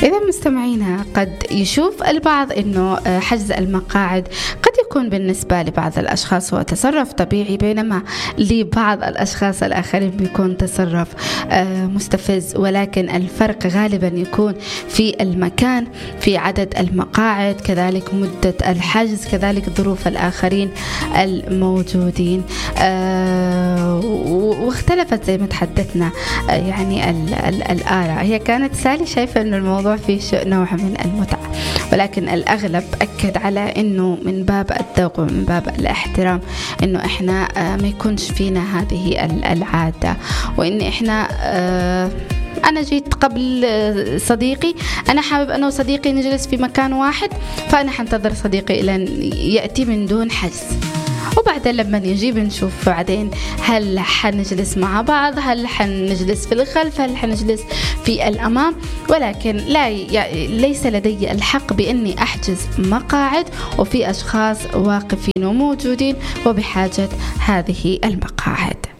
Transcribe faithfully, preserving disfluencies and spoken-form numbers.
إذا مستمعينا قد يشوف البعض أنه حجز المقاعد قد يكون بالنسبة لبعض الأشخاص هو تصرف طبيعي، بينما لبعض الأشخاص الآخرين بيكون تصرف مستفز، ولكن الفرق غالبا يكون في المكان، في عدد المقاعد، كذلك مدة الحجز، كذلك ظروف الآخرين الموجودين. واختلفت زي ما تحدثنا يعني الآراء. هي كانت سالي شايفة أنه الموضوع فيه نوع من المتعة، ولكن الأغلب أكد على أنه من باب الذوق ومن باب الاحترام أنه إحنا ما يكونش فينا هذه العادة، وإن إحنا أنا جيت قبل صديقي، أنا حابب أنا وصديقي نجلس في مكان واحد، فأنا حنتظر صديقي إلى يأتي من دون حجز، وبعدين لما يجي بنشوف بعدين هل حنجلس مع بعض، هل حنجلس في الخلف، هل حنجلس في الأمام. ولكن لا ي... ليس لدي الحق بأني أحجز مقاعد وفي أشخاص واقفين وموجودين وبحاجة هذه المقاعد.